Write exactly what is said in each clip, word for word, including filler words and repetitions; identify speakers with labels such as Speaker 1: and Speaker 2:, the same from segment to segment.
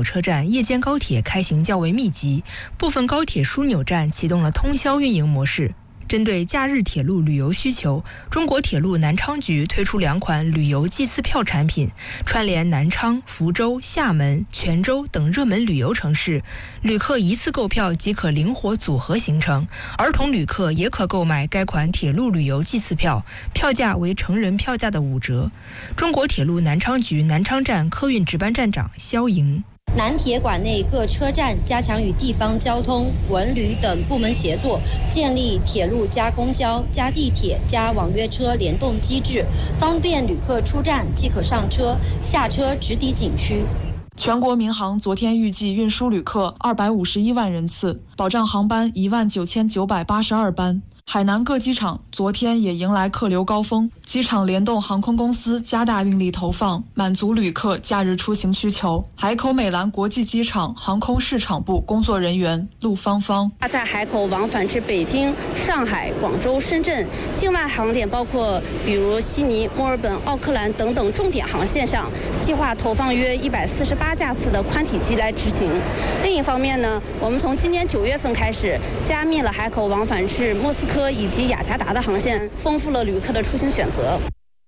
Speaker 1: 车站夜间高铁开行较为密集，部分高铁枢纽站启动了通宵运营模式。针对假日铁路旅游需求，中国铁路南昌局推出两款旅游季次票产品，串联南昌、福州、厦门、泉州等热门旅游城市，旅客一次购票即可灵活组合行程，儿童旅客也可购买该款铁路旅游季次票，票价为成人票价的五折。中国铁路南昌局南昌站客运值班站长肖莹。
Speaker 2: 南铁管内各车站加强与地方交通、文旅等部门协作，建立铁路加公交加地铁加网约车联动机制，方便旅客出站即可上车，下车直抵景区。
Speaker 3: 全国民航昨天预计运输旅客二百五十一万人次，保障航班一万九千九百八十二班。海南各机场昨天也迎来客流高峰，机场联动航空公司加大运力投放，满足旅客假日出行需求。海口美兰国际机场航空市场部工作人员陆芳芳：
Speaker 4: 在海口往返至北京、上海、广州、深圳境外航点，包括比如悉尼、墨尔本、奥克兰等等重点航线上，计划投放约一百四十八架次的宽体机来执行。另一方面呢，我们从今年九月份开始，加密了海口往返至莫斯科以及雅加达的航线，丰富了旅客的出行选择。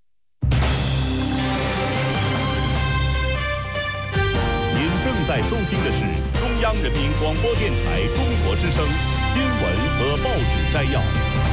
Speaker 5: 您正在收听的是中央人民广播电台中国之声新闻和报纸摘要。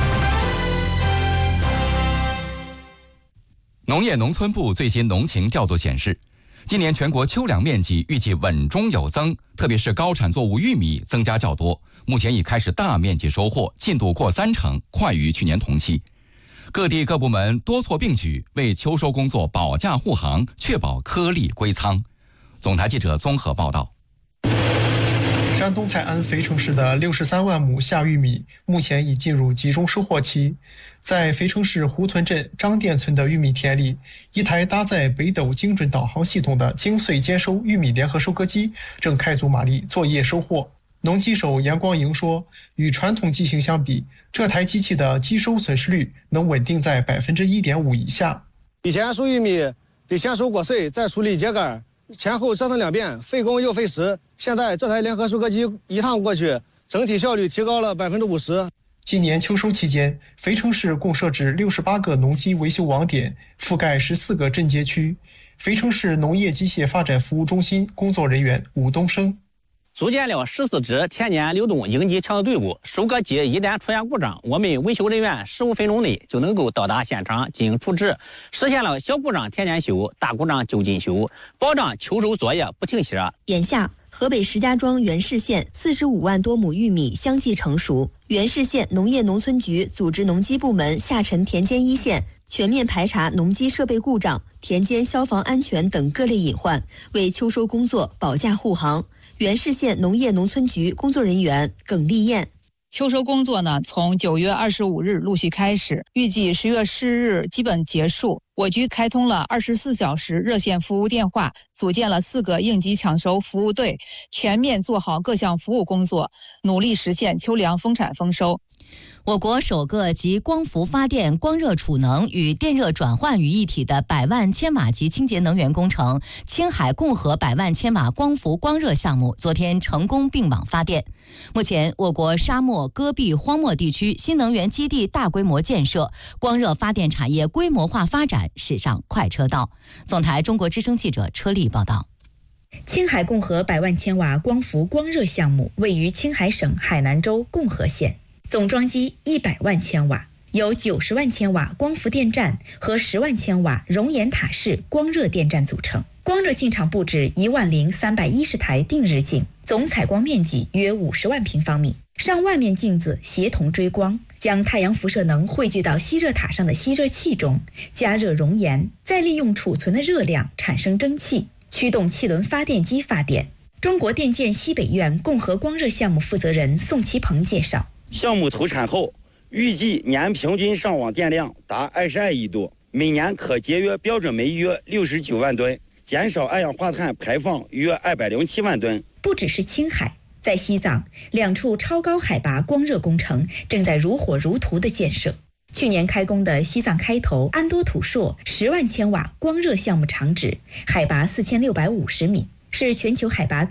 Speaker 6: 农业农村部最新农情调度显示，今年全国秋粮面积预计稳中有增，特别是高产作物玉米增加较多，目前已开始大面积收获，进度过三成，快于去年同期。各地各部门多措并举，为秋收工作保驾护航，确保颗粒归仓。总台记者综合报道。
Speaker 7: 山东泰安肥城市的六十三万亩夏玉米目前已进入集中收获期。在肥城市胡屯镇张店村的玉米田里，一台搭载北斗精准导航系统的精碎兼收玉米联合收割机正开足马力作业收获。农机手杨光营说，与传统机型相比，这台机器的机收损失率能稳定在 百分之一点五 以下。
Speaker 8: 以前收玉米得先收果穗，再处理秸秆，前后折腾两遍，费工又费时。现在这台联合收割机一趟过去，整体效率提高了 百分之五十。
Speaker 7: 今年秋收期间，肥城市共设置六十八个农机维修网点，覆盖十四个镇街区。肥城市农业机械发展服务中心工作人员武东升：
Speaker 9: 组建了十四支田间流动应急抢救队伍，收割机一旦出现故障，我们维修人员十五分钟内就能够到达现场进行处置，实现了小故障田间修，大故障就近修，保障秋收作业不停歇。
Speaker 2: 眼下，河北石家庄原市县四十五万多亩玉米相继成熟，原市县农业农村局组织农机部门下沉田间一线，全面排查农机设备故障、田间消防安全等各类隐患，为秋收工作保驾护航。原市县农业农村局工作人员耿丽燕：
Speaker 10: 秋收工作呢，从九月二十五日陆续开始，预计十月十日基本结束。我局开通了二十四小时热线服务电话，组建了四个应急抢收服务队，全面做好各项服务工作，努力实现秋粮丰产丰收。
Speaker 11: 我国首个集光伏发电、光热储能与电热转换于一体的百万千瓦级清洁能源工程——青海共和百万千瓦光伏光热项目，昨天成功并网发电。目前，我国沙漠、戈壁、荒漠地区新能源基地大规模建设，光热发电产业规模化发展驶上快车道。总台中国之声记者车丽报道。
Speaker 12: 青海共和百万千瓦光伏光热项目位于青海省海南州共和县。总装机一百万千瓦，由九十万千瓦光伏电站和十万千瓦熔岩塔式光热电站组成。光热进场布置一万零三百一十台定日镜，总采光面积约五十万平方米。上万面镜子协同追光，将太阳辐射能汇聚到吸热塔上的吸热器中，加热熔岩，再利用储存的热量产生蒸汽，驱动气轮发电机发电。中国电建西北院共和光热项目负责人宋其鹏介绍。
Speaker 13: 项目投产后，预计年平均上网电量达二十二亿度，每年可节约标准煤约六十九万吨，减少二氧化碳排放约二百零七万吨。
Speaker 12: 不只是青海，在西藏，两处超高海拔光热工程正在如火如荼的建设。去年开工的西藏开头安多土硕十万千瓦光热项目场址，海拔四千六百五十米，是全球海拔最